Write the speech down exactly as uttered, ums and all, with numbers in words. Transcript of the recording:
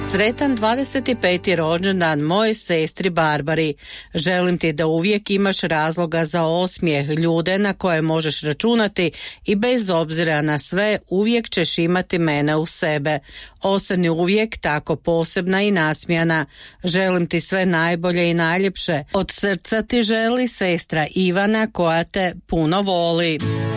Sretan dvadeset peti rođendan moje sestri Barbari. Želim ti da uvijek imaš razloga za osmijeh, ljude na koje možeš računati i bez obzira na sve uvijek ćeš imati mene u sebe. Ostani uvijek tako posebna i nasmijana. Želim ti sve najbolje i najljepše. Od srca ti želi sestra Ivana koja te puno voli.